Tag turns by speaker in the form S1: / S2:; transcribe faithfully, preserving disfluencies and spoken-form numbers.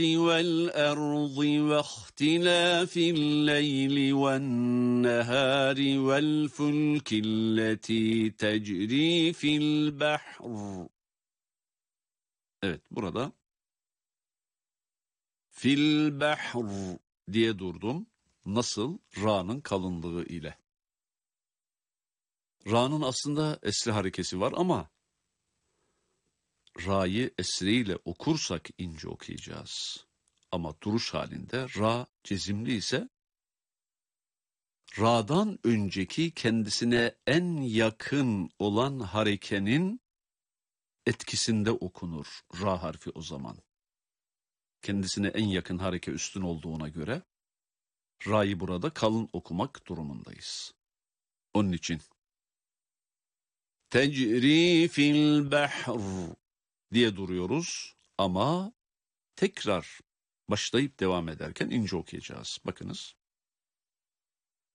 S1: والأرض واختلاف الليل والنهار والفلك التي تجري في البحر. Evet, burada fil bahr diye durdum. Nasıl? Ra'nın kalınlığı ile. Ra'nın aslında esre harekesi var ama Ra'yı esreyle okursak ince okuyacağız. Ama duruş halinde Ra cezimli ise Ra'dan önceki kendisine en yakın olan harekenin etkisinde okunur Ra harfi o zaman. Kendisine en yakın hareke üstün olduğuna göre Ra'yı burada kalın okumak durumundayız. Onun için tecri fil bahr diye duruyoruz ama tekrar başlayıp devam ederken ince okuyacağız. Bakınız.